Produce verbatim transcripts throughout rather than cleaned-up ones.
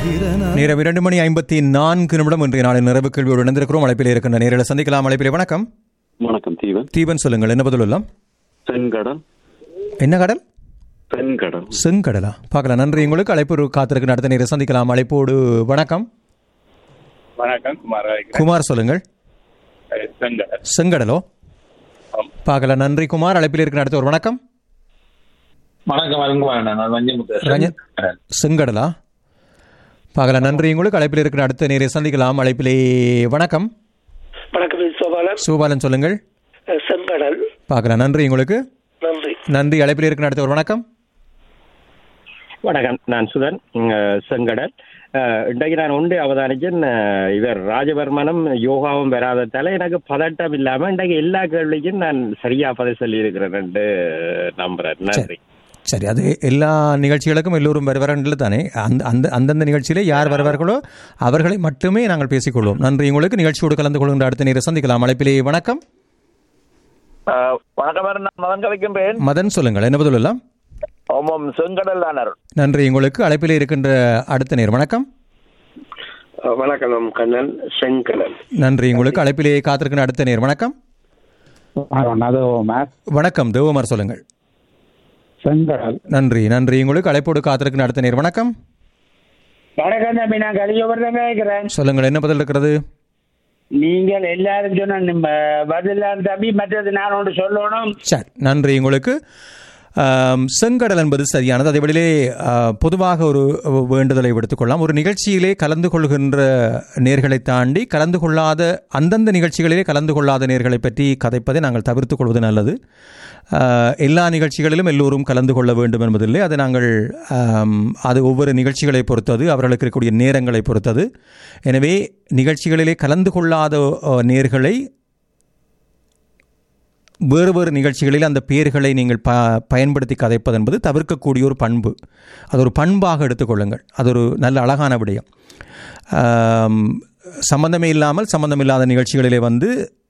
நேரம் இரண்டு மணி ஐம்பத்தி நான்கு நிமிடம் இன்றைய நாளின் நிறைவு கேள்வியோடு இணைந்திருக்கிறோம். அழைப்பில் இருக்கின்ற நேரில் சந்திக்கலாம். அழைப்பிலே வணக்கம். வணக்கம் தீபன். தீபன் சொல்லுங்கள், என்ன பதில் எல்லாம்? செங்கடல். என்ன கடல்? செங்கடல். செங்கடலா? பார்க்கலாம். நன்றி உங்களுக்கு. அழைப்பு காத்திருக்கிற அடுத்த நேரம் சந்திக்கலாம். அழைப்போடு வணக்கம். வணக்கம், குமார். குமார் சொல்லுங்கள். செங்கடல். செங்கடலோ? பார்க்கலாம். நன்றி குமார். அழைப்பில் இருக்கிற அடுத்த ஒரு வணக்கம். வணக்கம். செங்கடலா? பார்க்கலாம். நன்றி உங்களுக்கு. அழைப்பில் இருக்கிற அடுத்த நேரை சந்திக்கலாம். அழைப்பிலே வணக்கம். வணக்கம், சோபாலன். சோபாலன் சொல்லுங்கள். செங்கடல். பார்க்கலாம். நன்றி உங்களுக்கு. நன்றி. நன்றி. அழைப்பில் இருக்கிற அடுத்த ஒரு வணக்கம். வணக்கம், நான் சுதன். செங்கடல். இன்றைக்கு நான் ஒன்று அவதானிச்சேன். இவர் ராஜவர்மனும் யோகாவும் வராததால எனக்கு பதட்டம் இல்லாம இன்றைக்கு எல்லா கேள்விக்கும் நான் சரியா பதில் சொல்லி இருக்கிறேன் என்று நம்புறேன். நன்றி. சரி, அது எல்லா நிகழ்ச்சிகளுக்கும் எல்லோரும் வருவார்கள் தானே. அந்த அந்த அந்தந்த நிகழ்ச்சியிலே யார் வருவார்களோ அவர்களை மட்டுமே நாங்கள் பேசிக்கொள்வோம். நன்றி உங்களுக்கு. நிகழ்ச்சியோடு கலந்து கொள்கின்ற அடுத்த நேரம் சந்திக்கலாம். அழைப்பிலே வணக்கம். வணக்கம், நான் மதன் கலைக்கின்றேன். மதன் சொல்லுங்கள், என்ன பதில் எல்லாம்? ஆமாம், செங்கடல் தானர். நன்றி உங்களுக்கு. அழைப்பிலே இருக்கின்ற அடுத்த நேரம் வணக்கம். வணக்கம் கண்ணன். செங்கடல். நன்றி உங்களுக்கு. அழைப்பிலே காத்திருக்கின்ற அடுத்த நேரம் வணக்கம். வணக்கம் தேவமார் சொல்லுங்கள். செங்கடல். நன்றி. நன்றி உங்களுக்கு. அழைப்போடு காத்திருக்கின்ற அடுத்த நேரம் வணக்கம். வணக்கம் தம்பி, நான் கலியோவர்தான் கேட்கிறேன். சொல்லுங்கள், என்ன பதில் இருக்கிறது? நீங்கள் எல்லாரும் சொன்ன பதில் தம்பி, மற்றது நான் ஒன்று சொல்லணும். சரி, நன்றி உங்களுக்கு. செங்கடல் என்பது சரியானது. அதே வழியிலே பொதுவாக ஒரு வேண்டுதலை எடுத்துக்கொள்ளலாம். ஒரு நிகழ்ச்சியிலே கலந்து கொள்கின்ற நேர்களை தாண்டி கலந்து கொள்ளாத அந்தந்த நிகழ்ச்சிகளிலே கலந்து கொள்ளாத நேர்களை பற்றி கதைப்பதை நாங்கள் தவிர்த்து கொள்வது நல்லது. எல்லா நிகழ்ச்சிகளிலும் எல்லோரும் கலந்து கொள்ள வேண்டும் என்பதில்லை. அது நாங்கள் அது ஒவ்வொரு நிகழ்ச்சிகளை பொறுத்தது, அவர்களுக்கு இருக்கக்கூடிய நேரங்களை பொறுத்தது. எனவே நிகழ்ச்சிகளிலே கலந்து கொள்ளாத நேர்களை வேறு வேறு நிகழ்ச்சிகளில் அந்த பேர்களை நீங்கள் ப பயன்படுத்தி கதைப்பது என்பது தவிர்க்கக்கூடிய ஒரு பண்பு. அது ஒரு பண்பாக எடுத்துக்கொள்ளுங்கள். அது ஒரு நல்ல அழகான விடயம். சம்பந்தமே இல்லாமல் சம்பந்தமில்லாத நிகழ்ச்சிகளிலே வந்து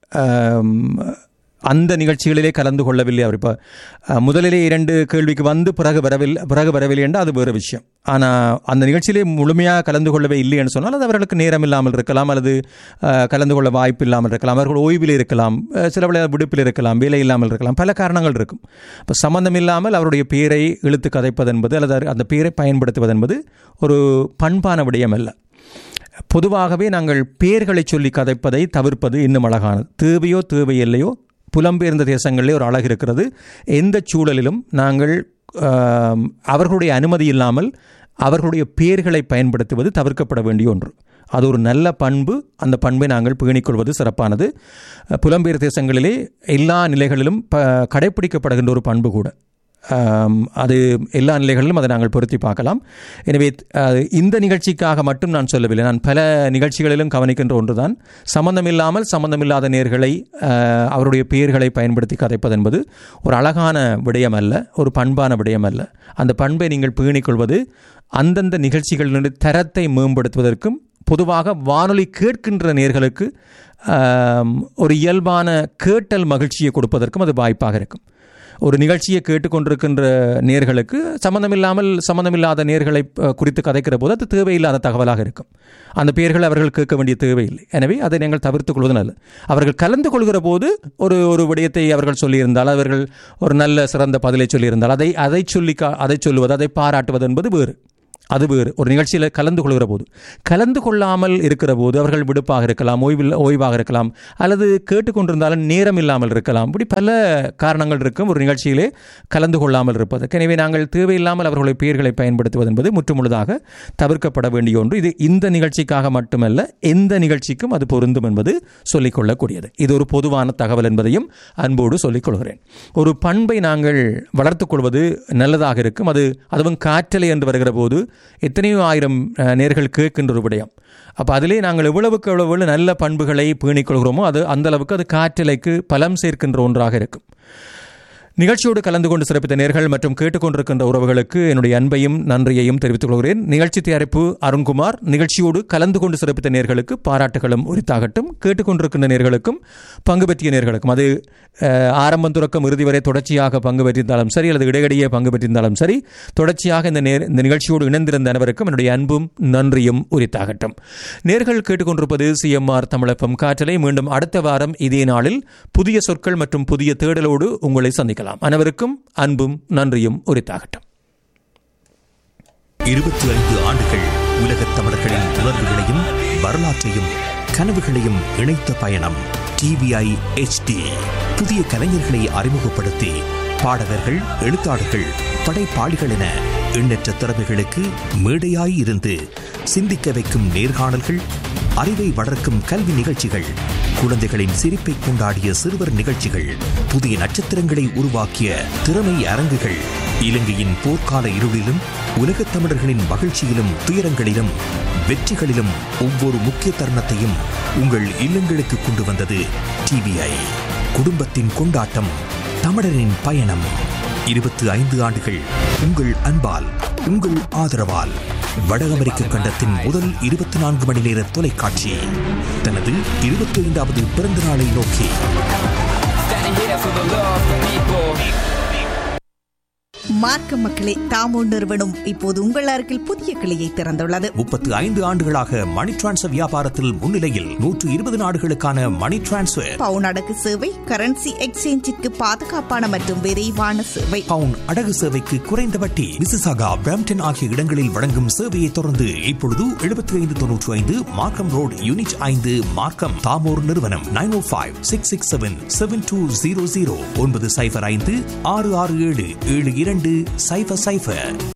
அந்த நிகழ்ச்சிகளிலே கலந்து கொள்ளவில்லை. அவர் இப்போ முதலிலே இரண்டு கேள்விக்கு வந்து பிறகு வரவில்லை பிறகு வரவில்லை என்றால் அது வேறு விஷயம். ஆனால் அந்த நிகழ்ச்சியிலே முழுமையாக கலந்து கொள்ளவே இல்லை என்று சொன்னால் அது அவர்களுக்கு நேரம் இல்லாமல் இருக்கலாம், அல்லது கலந்து கொள்ள வாய்ப்பு இல்லாமல் இருக்கலாம், அவர்கள் ஓய்வில் இருக்கலாம், சில வேளை விடுப்பில் இருக்கலாம், வேலை இல்லாமல் இருக்கலாம், பல காரணங்கள் இருக்கும். இப்போ சம்பந்தம் இல்லாமல் அவருடைய பேரை இழுத்து கதைப்பது என்பது அல்லது அந்த பேரை பயன்படுத்துவது என்பது ஒரு பண்பான விடயம் அல்ல. பொதுவாகவே நாங்கள் பேர்களை சொல்லி கதைப்பதை தவிர்ப்பது இன்னும் அழகானது. தேவையோ தேவையில்லையோ, புலம்பெயர்ந்த தேசங்களிலே ஒரு அழகு இருக்கிறது. எந்த சூழலிலும் நாங்கள் அவர்களுடைய அனுமதி இல்லாமல் அவர்களுடைய பெயர்களை பயன்படுத்துவது தவிர்க்கப்பட வேண்டிய ஒன்று. அது ஒரு நல்ல பண்பு. அந்த பண்பை நாங்கள் பேணிக்கொள்வது சிறப்பானது. புலம்பெயர் தேசங்களிலே எல்லா நிலைகளிலும் ப கடைப்பிடிக்கப்படுகின்ற ஒரு பண்பு கூட. அது எல்லா நிலைகளிலும் அதை நாங்கள் பொருத்தி பார்க்கலாம். எனவே இந்த நிகழ்ச்சிக்காக மட்டும் நான் சொல்லவில்லை, நான் பல நிகழ்ச்சிகளிலும் கவனிக்கின்ற ஒன்றுதான் சம்பந்தமில்லாமல் சம்பந்தமில்லாத நேர்களை அவருடைய பெயர்களை பயன்படுத்தி கதைப்பது என்பது ஒரு அழகான விடயம் அல்ல, ஒரு பண்பான விடயம் அல்ல. அந்த பண்பை நீங்கள் பேணிக்கொள்வது அந்தந்த நிகழ்ச்சிகளினுடைய தரத்தை மேம்படுத்துவதற்கும் பொதுவாக வானொலி கேட்கின்ற நேர்களுக்கு ஒரு இயல்பான கேட்டல் மகிழ்ச்சியை கொடுப்பதற்கும் அது வாய்ப்பாக இருக்கும். ஒரு நிகழ்ச்சியை கேட்டுக்கொண்டிருக்கின்ற நேர்களுக்கு சம்பந்தமில்லாமல் சம்பந்தமில்லாத நேர்களை குறித்து கதைக்கிற போது அது தேவையில்லாத தகவலாக இருக்கும். அந்த பெயர்களை அவர்கள் கேட்க வேண்டிய தேவையில்லை. எனவே அதை நீங்கள் தவிர்த்துக் கொள்வது நல்லது. அவர்கள் கலந்து கொள்கிற போது ஒரு ஒரு விடயத்தை அவர்கள் சொல்லியிருந்தால், அவர்கள் ஒரு நல்ல சிறந்த பதிலை சொல்லியிருந்தால் அதை அதை சொல்லி அதை சொல்லுவது, அதை பாராட்டுவது என்பது வேறு. அது வேறு. ஒரு நிகழ்ச்சியில் கலந்து கொள்கிற போது, கலந்து கொள்ளாமல் இருக்கிற போது அவர்கள் விடுப்பாக இருக்கலாம், ஓய்வில் ஓய்வாக இருக்கலாம், அல்லது கேட்டுக்கொண்டிருந்தாலும் நேரம் இல்லாமல் இருக்கலாம். இப்படி பல காரணங்கள் இருக்கும் ஒரு நிகழ்ச்சியிலே கலந்து கொள்ளாமல் இருப்பதற்கு. எனவே நாங்கள் தேவையில்லாமல் அவர்களுடைய பெயர்களை பயன்படுத்துவது என்பது முற்றுமுழுதாக தவிர்க்கப்பட வேண்டிய ஒன்று. இது இந்த நிகழ்ச்சிக்காக மட்டுமல்ல, எந்த நிகழ்ச்சிக்கும் அது பொருந்தும் என்பது சொல்லிக்கொள்ளக்கூடியது. இது ஒரு பொதுவான தகவல் என்பதையும் அன்போடு சொல்லிக்கொள்கிறேன். ஒரு பண்பை நாங்கள் வளர்த்துக் கொள்வது நல்லதாக இருக்கும். அது அதுவும் காற்றலை என்று வருகிற போது எத்தனையோ ஆயிரம் நேர்கள் கேட்கின்ற ஒரு விடயம். அப்போ அதிலே நாங்கள் எவ்வளவுக்கு எவ்வளவு நல்ல பண்புகளை பேணிக்கொள்கிறோமோ அது அந்த அளவுக்கு அது காற்றலைக்கு பலம் சேர்க்கின்ற ஒன்றாக இருக்கும். நிகழ்ச்சியோடு கலந்து கொண்டு சிறப்பித்த நேர்கள் மற்றும் கேட்டுக்கொண்டிருக்கின்ற உறவுகளுக்கு என்னுடைய அன்பையும் நன்றியையும் தெரிவித்துக் கொள்கிறேன். நிகழ்ச்சி தயாரிப்பு அருண்குமார். நிகழ்ச்சியோடு கலந்து கொண்டு சிறப்பித்த நேர்களுக்கு பாராட்டுகளும் உரித்தாகட்டும். கேட்டுக்கொண்டிருக்கின்ற நேர்களுக்கும் பங்கு பெற்றிய நேர்களுக்கும், அது ஆரம்பம் துறக்கம் இறுதி வரை தொடர்ச்சியாக பங்கு பெற்றிருந்தாலும் சரி அல்லது இடையிடையே பங்கு பெற்றிருந்தாலும் சரி, தொடர்ச்சியாக இந்த நேர் இந்த நிகழ்ச்சியோடு இணைந்திருந்த அனைவருக்கும் என்னுடைய அன்பும் நன்றியும் உரித்தாகட்டும். நேர்கள் கேட்டுக்கொண்டிருப்பது சிஎம்ஆர் தமிழப்பம் காற்றலை. மீண்டும் அடுத்த வாரம் இதே நாளில் புதிய சொற்கள் மற்றும் புதிய தேடலோடு உங்களை சந்திக்கலாம். அனைவருக்கும் அன்பும் நன்றியும் உரித்தாகட்டும். இருபத்தி ஐந்து ஆண்டுகள் உலகத் தமிழர்களின் உணர்வுகளையும் வரலாற்றையும் கனவுகளையும் இணைத்த பயணம் டிவிஐ எச்டி. புதிய கலைஞர்களை அறிமுகப்படுத்தி பாடகர்கள், எழுத்தாளர்கள், படைப்பாளிகள் என எண்ணற்ற திறமைகளுக்கு மேடையாய் இருந்து சிந்திக்க வைக்கும் நேர்காணல்கள், அறிவை வளர்க்கும் கல்வி நிகழ்ச்சிகள், குழந்தைகளின் சிரிப்பை கொண்டாடிய சிறுவர் நிகழ்ச்சிகள், புதிய நட்சத்திரங்களை உருவாக்கிய திறமை அரங்குகள், இலங்கையின் போர்க்கால இருளிலும் உலகத் தமிழர்களின் மகிழ்ச்சியிலும் துயரங்களிலும் வெற்றிகளிலும் ஒவ்வொரு முக்கிய தருணத்தையும் உங்கள் இல்லங்களுக்கு கொண்டு வந்தது டிவிஐ. குடும்பத்தின் கொண்டாட்டம், தமிழரின் பயணம். இருபத்தி ஐந்து ஆண்டுகள் உங்கள் அன்பால், உங்கள் ஆதரவால் வட அமெரிக்க கண்டத்தின் முதல் இருபத்தி நான்கு மணி நேர தொலைக்காட்சி தனது இருபத்தி ஐந்தாவது பிறந்த நாளை நோக்கி மார்க்க மக்களே, தாமோ நிறுவனம் இப்போது உங்கள் அருகில் புதிய கிளையை திறந்துள்ளது. முப்பத்தி ஐந்து ஆண்டுகளாக மணி டிரான்ஸ்ஃபர் வியாபாரத்தில் முன்னிலையில் நூற்று இருபது நாடுகளுக்கான மணி டிரான்ஸ்ஃபர், பவுன் அடகு சேவை, கரன்சி எக்ஸ்சேஞ்சிற்கு பாதுகாப்பான மற்றும் விரைவான சேவை, பவுன் அடகு சேவைக்கு குறைந்த வட்டி, மிசிசாகா, பிரம்டன் ஆகிய இடங்களில் வழங்கும் சேவையை தொடர்ந்து இப்பொழுது எழுபத்தி ஐந்து தொன்னூற்றி ஐந்து மார்க்கம் ரோடு, யூனிட் ஐந்து, மார்க்கம். தாமோர் நிறுவனம் நைன் ஓ five six six seven seven two zero zero ஒன்பது சைபர் ஐந்து ஆறு ஆறு ஏழு ஏழு இரண்டு சைபர் சைபர்.